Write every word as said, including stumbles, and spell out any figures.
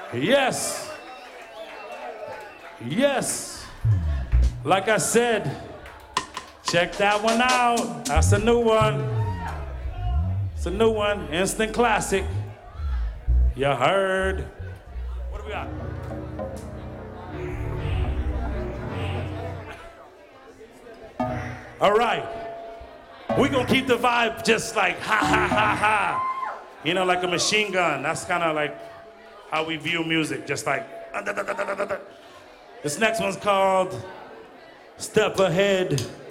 Yes. Yes. Like I said, check that one out. That's a new one. It's a new one. Instant classic. You heard. What do we got? All right. We're going to keep the vibe just like ha, ha, ha, ha. You know, like a machine gun. That's kind of like how we view music, just like. Uh, da, da, da, da, da, da. This next one's called Step Ahead.